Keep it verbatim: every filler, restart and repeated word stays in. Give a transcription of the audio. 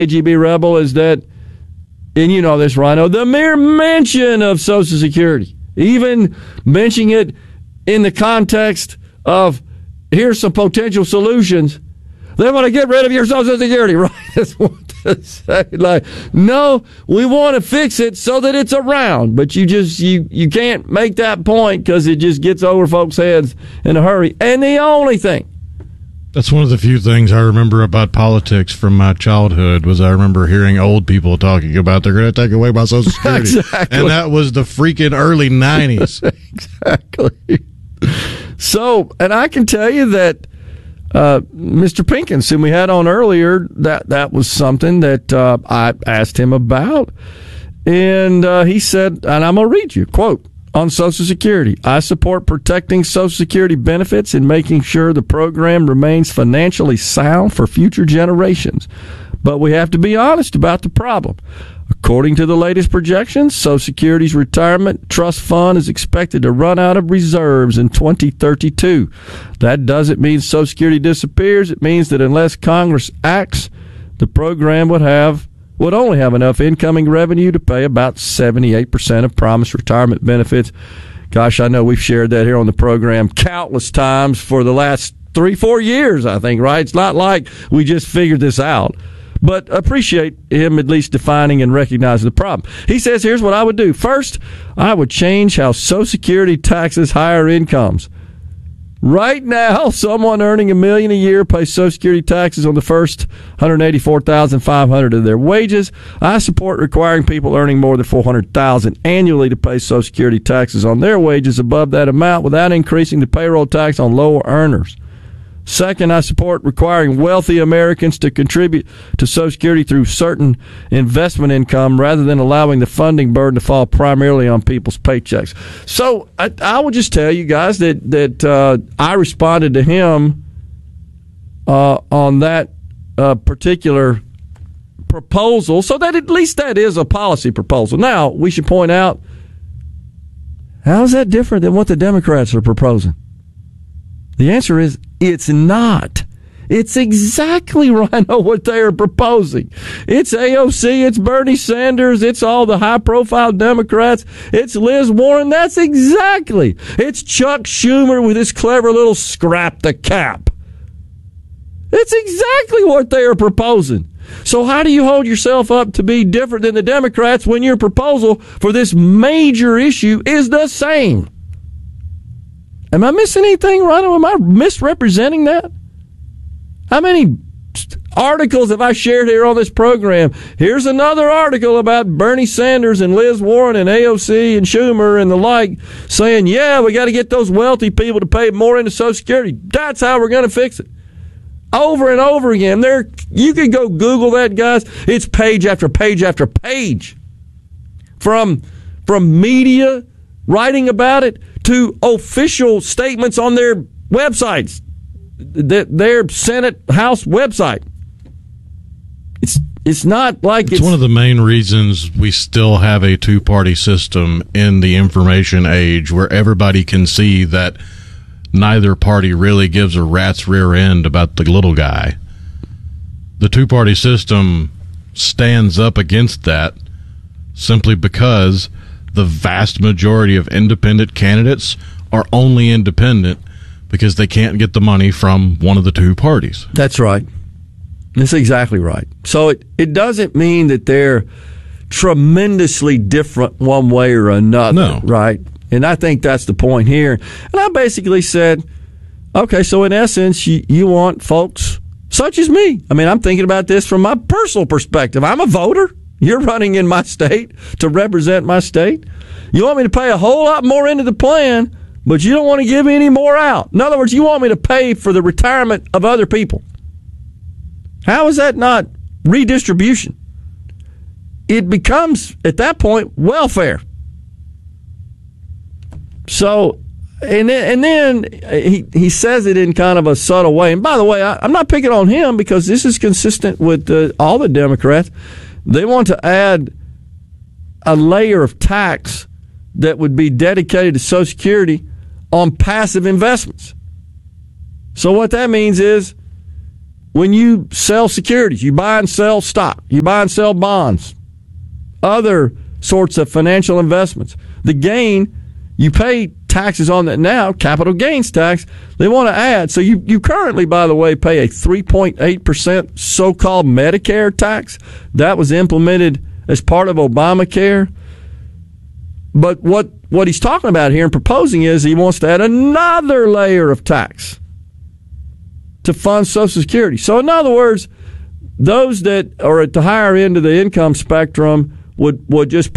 K G B Rebel, is that, and you know this, Rhino, the mere mention of Social Security, even mentioning it in the context of here's some potential solutions, they want to get rid of your Social Security, right? That's what to say. Like, no, we want to fix it so that it's around, but you just you you can't make that point because it just gets over folks' heads in a hurry. And the only thing. That's one of the few things I remember about politics from my childhood was I remember hearing old people talking about they're going to take away my Social Security. Exactly. And that was the freaking early nineties. Exactly. So, and I can tell you that uh, Mister Pinkins, whom we had on earlier, that, that was something that uh, I asked him about. And uh, he said, and I'm going to read you, quote, on Social Security, I support protecting Social Security benefits and making sure the program remains financially sound for future generations. But we have to be honest about the problem. According to the latest projections, Social Security's retirement trust fund is expected to run out of reserves in twenty thirty-two. That doesn't mean Social Security disappears. It means that unless Congress acts, the program would have would only have enough incoming revenue to pay about seventy-eight percent of promised retirement benefits. Gosh, I know we've shared that here on the program countless times for the last three, four years, I think, right? It's not like we just figured this out. But appreciate him at least defining and recognizing the problem. He says, here's what I would do. First, I would change how Social Security taxes higher incomes. Right now, someone earning a million a year pays Social Security taxes on the first one hundred eighty-four thousand five hundred dollars of their wages. I support requiring people earning more than four hundred thousand dollars annually to pay Social Security taxes on their wages above that amount without increasing the payroll tax on lower earners. Second, I support requiring wealthy Americans to contribute to Social Security through certain investment income rather than allowing the funding burden to fall primarily on people's paychecks. So I, I will just tell you guys that, that uh, I responded to him uh, on that uh, particular proposal, so that at least that is a policy proposal. Now, we should point out, how is that different than what the Democrats are proposing? The answer is, it's not. It's exactly, Rhino, what they are proposing. It's A O C, it's Bernie Sanders, it's all the high-profile Democrats, it's Liz Warren. That's exactly. It's Chuck Schumer with his clever little scrap the cap. It's exactly what they are proposing. So how do you hold yourself up to be different than the Democrats when your proposal for this major issue is the same? Am I missing anything, Rhino? Am I misrepresenting that? How many articles have I shared here on this program? Here's another article about Bernie Sanders and Liz Warren and A O C and Schumer and the like saying, yeah, we got to get those wealthy people to pay more into Social Security. That's how we're going to fix it. Over and over again. There, you can go Google that, guys. It's page after page after page. From, from media writing about it to official statements on their websites, their Senate House website. It's it's not like it's, it's one of the main reasons we still have a two-party system in the information age where everybody can see that neither party really gives a rat's rear end about the little guy. The two-party system stands up against that simply because the vast majority of independent candidates are only independent because they can't get the money from one of the two parties. That's right. That's exactly right. So it, it doesn't mean that they're tremendously different one way or another, no. Right? And I think that's the point here. And I basically said, okay, so in essence, you, you want folks such as me. I mean, I'm thinking about this from my personal perspective. I'm a voter. You're running in my state to represent my state. You want me to pay a whole lot more into the plan, but you don't want to give any more out. In other words, you want me to pay for the retirement of other people. How is that not redistribution? It becomes, at that point, welfare. So, and then, and then he, he says it in kind of a subtle way. And by the way, I, I'm not picking on him because this is consistent with uh, all the Democrats. They want to add a layer of tax that would be dedicated to Social Security on passive investments. So what that means is when you sell securities, you buy and sell stock, you buy and sell bonds, other sorts of financial investments, the gain, you pay taxes on that now, capital gains tax, they want to add. So you, you currently, by the way, pay a three point eight percent so-called Medicare tax. That was implemented as part of Obamacare. But what, what he's talking about here and proposing is he wants to add another layer of tax to fund Social Security. So in other words, those that are at the higher end of the income spectrum would, would just